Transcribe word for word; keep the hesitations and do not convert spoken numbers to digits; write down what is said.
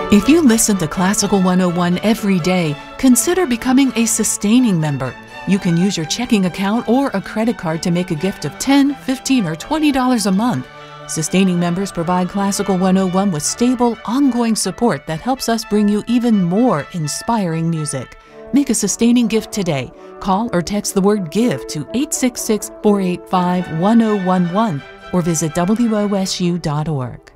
If you listen to Classical one oh one every day, consider becoming a sustaining member. You can use your checking account or a credit card to make a gift of ten dollars, fifteen dollars, or twenty dollars a month. Sustaining members provide Classical one oh one with stable, ongoing support that helps us bring you even more inspiring music. Make a sustaining gift today. Call or text the word GIVE to eight six six, four eight five, one oh one one or visit W O S U dot org.